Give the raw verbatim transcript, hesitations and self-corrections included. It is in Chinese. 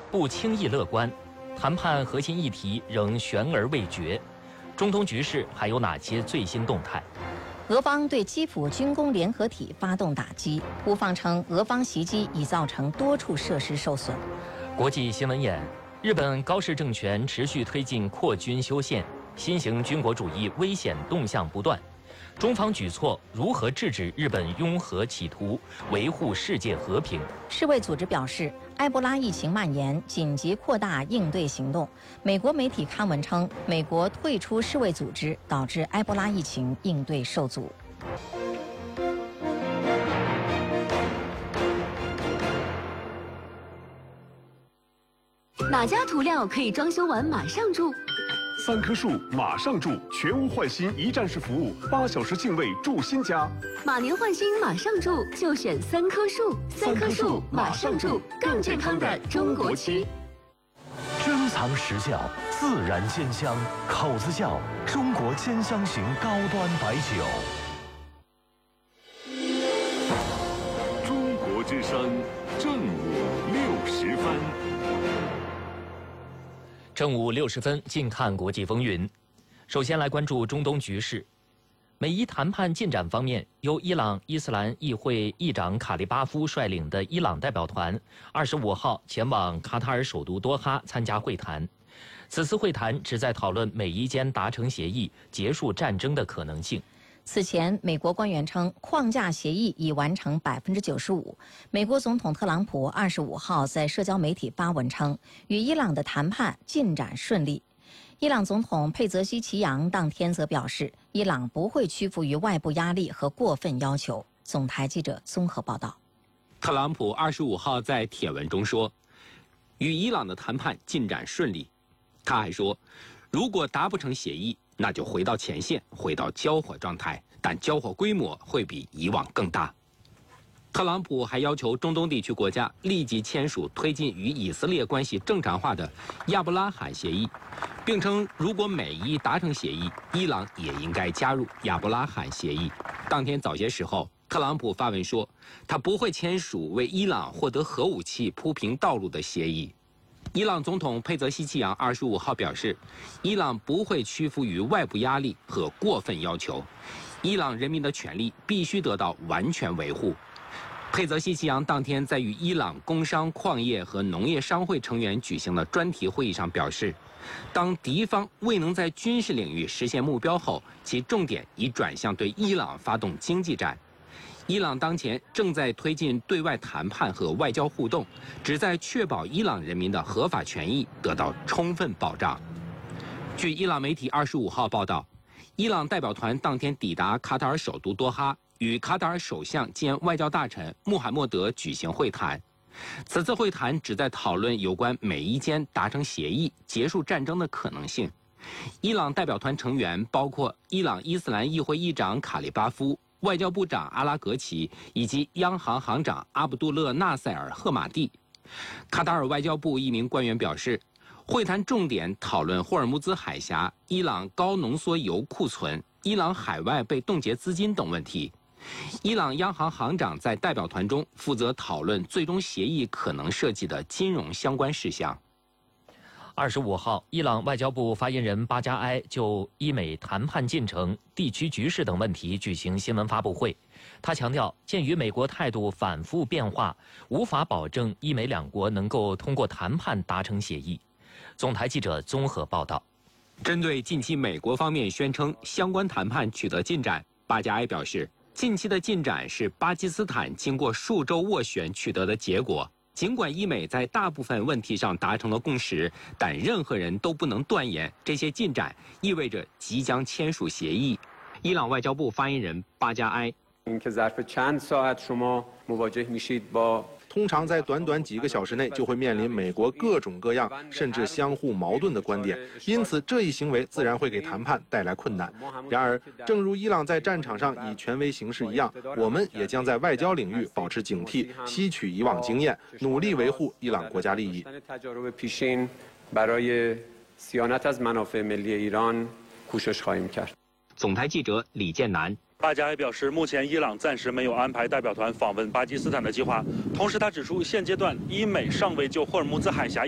不轻易乐观，谈判核心议题仍悬而未决。中东局势还有哪些最新动态？ 俄方对基辅军工联合体发动打击，乌方称俄方袭击已造成多处设施受损。 国际新闻眼：日本高市政权持续推进扩军修宪，新型军国主义危险动向不断。中方举措如何制止日本拥核企图，维护世界和平？ 世卫组织表示，埃博拉疫情蔓延，紧急扩大应对行动。美国媒体刊文称，美国退出世卫组织，导致埃博拉疫情应对受阻。 哪家涂料可以装修完马上住？ 三棵树马上住，全屋换新一站式服务，八小时净位住新家。 马年换新马上住，就选三棵树。三棵树马上住，更健康的中国区。 珍藏实窖，自然鲜香，口子窖，中国鲜香型高端白酒。 中国之声，正午六时分。 正午六十分，近看国际风云。首先来关注中东局势。美伊谈判进展方面，由伊朗伊斯兰议会议长卡利巴夫率领的伊朗代表团，二十五号前往卡塔尔首都多哈参加会谈。此次会谈旨在讨论美伊间达成协议，结束战争的可能性。 此前，美国官员称框架协议已完成百分之九十五。美国总统特朗普二十五号在社交媒体发文称，与伊朗的谈判进展顺利。伊朗总统佩泽西奇扬当天则表示，伊朗不会屈服于外部压力和过分要求。总台记者综合报道。 特朗普二十五号在帖文中说，与伊朗的谈判进展顺利。他还说，如果达不成协议，那就回到前线，回到交火状态，但交火规模会比以往更大。特朗普还要求中东地区国家立即签署推进与以色列关系正常化的亚伯拉罕协议，并称如果美伊达成协议，伊朗也应该加入亚伯拉罕协议。当天早些时候，特朗普发文说，他不会签署为伊朗获得核武器铺平道路的协议。伊朗总统佩泽西奇扬二十五号表示，伊朗不会屈服于外部压力和过分要求，伊朗人民的权利必须得到完全维护。佩泽西奇扬当天在与伊朗工商、矿业和农业商会成员举行的专题会议上表示，当敌方未能在军事领域实现目标后，其重点已转向对伊朗发动经济战。伊朗当前正在推进对外谈判和外交互动，旨在确保伊朗人民的合法权益得到充分保障。据伊朗媒体二十五号报道，伊朗代表团当天抵达卡塔尔首都多哈，与卡塔尔首相兼外交大臣穆罕默德举行会谈。此次会谈旨在讨论有关美伊间达成协议、结束战争的可能性。伊朗代表团成员包括伊朗伊斯兰议会议长卡利巴夫、外交部长阿拉格齐以及央行行长阿卜杜勒纳塞尔赫马蒂。卡塔尔外交部一名官员表示，会谈重点讨论霍尔木兹海峡、伊朗高浓缩铀库存、伊朗海外被冻结资金等问题。伊朗央行行长在代表团中负责讨论最终协议可能涉及的金融相关事项。 二十五号，伊朗外交部发言人巴加埃就伊美谈判进程、地区局势等问题举行新闻发布会。他强调，鉴于美国态度反复变化，无法保证伊美两国能够通过谈判达成协议。总台记者综合报道。 针对近期美国方面宣称相关谈判取得进展，巴加埃表示，近期的进展是巴基斯坦经过数周斡旋取得的结果。尽管伊美在大部分问题上达成了共识，但任何人都不能断言这些进展意味着即将签署协议。伊朗外交部发言人巴加埃。 通常在短短几个小时内就会面临美国各种各样甚至相互矛盾的观点，因此这一行为自然会给谈判带来困难。然而，正如伊朗在战场上以权威行事一样，我们也将在外交领域保持警惕，吸取以往经验，努力维护伊朗国家利益。 总台记者李建南。 巴加埃表示，目前伊朗暂时没有安排代表团访问巴基斯坦的计划。同时，他指出，现阶段伊美尚未就霍尔木兹海峡